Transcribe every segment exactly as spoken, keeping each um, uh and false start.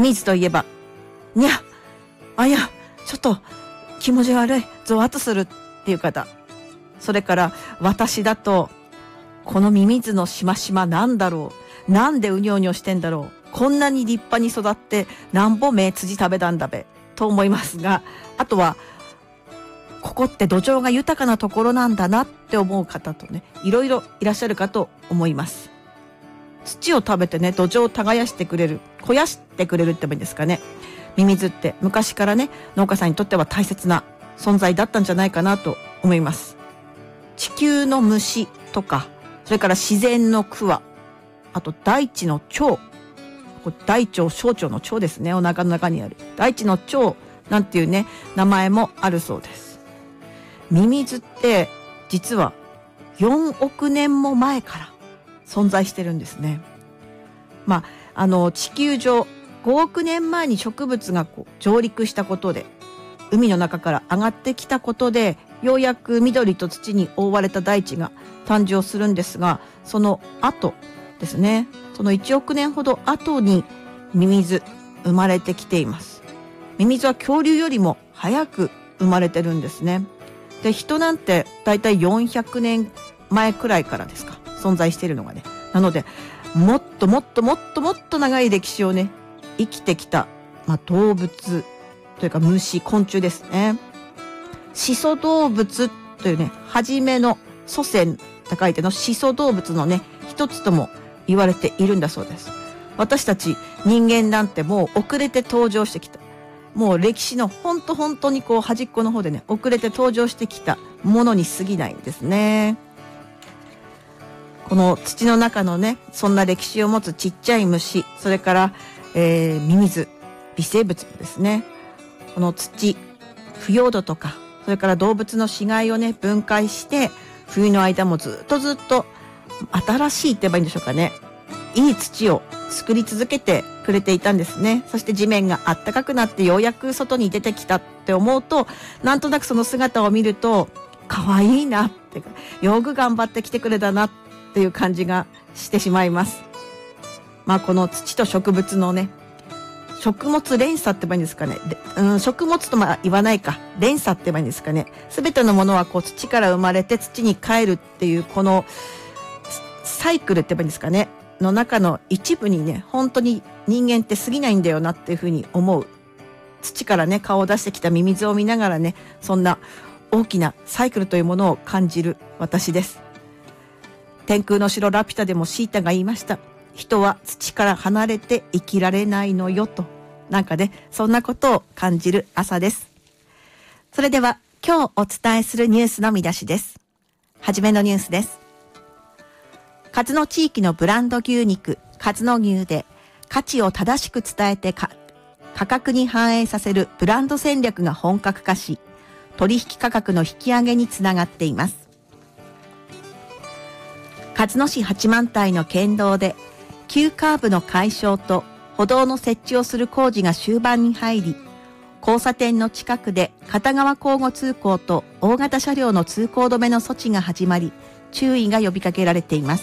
ミミズといえば、にゃ、あや、ちょっと気持ち悪い、ゾワッとするっていう方。それから私だと、このミミズのしましまなんだろう。なんでうにょうにょしてんだろう。こんなに立派に育ってなんぼ目辻食べたんだべ。と思いますが、あとは、ここって土壌が豊かなところなんだなって思う方とね、いろいろいらっしゃるかと思います。土を食べてね、土壌を耕してくれる、肥やしてくれるってもいいんですかね。ミミズって昔からね、農家さんにとっては大切な存在だったんじゃないかなと思います。地球の虫とか、それから自然の桑、あと大地の蝶、大腸小腸の腸ですね、お腹の中にある大地の腸なんていうね、名前もあるそうです。ミミズって実はよんおくねんも前から存在してるんですね。まあ、あの地球上ごおくねんまえに植物がこう上陸したことで、海の中から上がってきたことで、ようやく緑と土に覆われた大地が誕生するんですが、その後ですね、そのいちおくねんほど後にミミズ生まれてきています。ミミズは恐竜よりも早く生まれてるんですね。で、人なんてだいたいよんひゃくねんまえくらいからですか、存在しているのがね。なので、もっともっともっともっと長い歴史をね、生きてきた、まあ、動物というか虫、昆虫ですね。始祖動物というね、初めの祖先と書いての始祖動物のね、一つとも言われているんだそうです。私たち人間なんてもう遅れて登場してきた。もう歴史の本当本当にこう端っこの方でね、遅れて登場してきたものに過ぎないんですね。この土の中のね、そんな歴史を持つちっちゃい虫、それから、えー、ミミズ、微生物もですね、この土、腐葉土とか、それから動物の死骸をね、分解して、冬の間もずっとずっと新しいって言えばいいんでしょうかね。いい土を作り続けてくれていたんですね。そして地面が暖かくなってようやく外に出てきたって思うと、なんとなくその姿を見ると、可愛いなって、よく頑張ってきてくれたなっていう感じがしてしまいます。まあこの土と植物のね、食物連鎖って言えばいいんですかね。うん、食物とまあ言わないか。連鎖って言えばいいんですかね。すべてのものはこう土から生まれて土に帰るっていうこのサイクルって言えばいいんですかね。の中の一部にね、本当に人間って過ぎないんだよなっていうふうに思う。土からね、顔を出してきたミミズを見ながらね、そんな大きなサイクルというものを感じる私です。天空の城ラピュタでもシータが言いました。人は土から離れて生きられないのよと。なんかね、そんなことを感じる朝です。それでは今日お伝えするニュースの見出しです。はじめのニュースです。勝野地域のブランド牛肉、勝野牛で価値を正しく伝えてか価格に反映させるブランド戦略が本格化し、取引価格の引き上げにつながっています。勝野市八幡平の県道で急カーブの解消と歩道の設置をする工事が終盤に入り、交差点の近くで片側交互通行と大型車両の通行止めの措置が始まり、注意が呼びかけられています。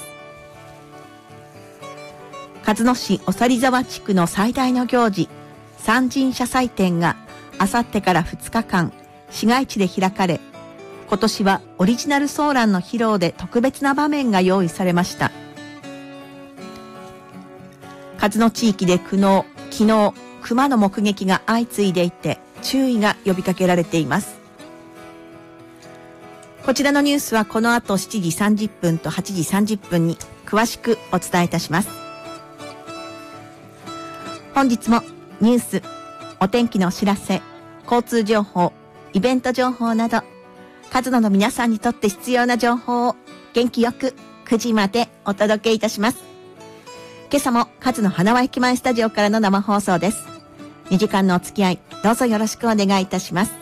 勝野市おさり沢地区の最大の行事、三神社祭典があさってからふつかかん、市街地で開かれ、今年はオリジナルソーランの披露で特別な場面が用意されました。勝野地域で昨日、昨日、熊の目撃が相次いでいて、注意が呼びかけられています。こちらのニュースはこの後しちじさんじゅっぷんとはちじさんじゅっぷんに詳しくお伝えいたします。本日もニュース、お天気のお知らせ、交通情報、イベント情報など、勝野の皆さんにとって必要な情報を元気よくくじまでお届けいたします。今朝も勝野花輪駅前スタジオからの生放送です。にじかんのお付き合いどうぞよろしくお願いいたします。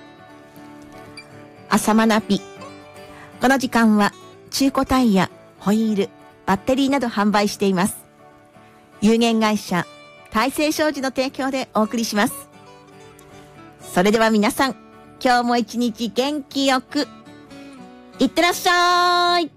朝マナビ、この時間は中古タイヤ、ホイール、バッテリーなど販売しています。有限会社大成商事の提供でお送りします。それでは皆さん、今日も一日元気よくいってらっしゃい。